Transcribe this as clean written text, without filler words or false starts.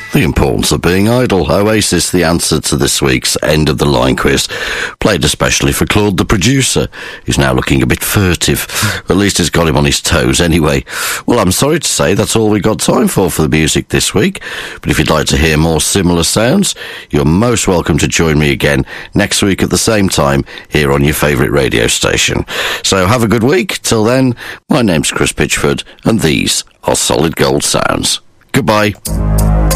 The importance of being idle. Oasis, the answer to this week's End of the Line quiz. Played especially for Claude, the producer, who's now looking a bit furtive. At least it's got him on his toes anyway. Well, I'm sorry to say that's all we've got time for the music this week. But if you'd like to hear more similar sounds, you're most welcome to join me again next week at the same time here on your favourite radio station. So have a good week. Till then, my name's Chris Pitchford, and these are Solid Gold Sounds. Goodbye.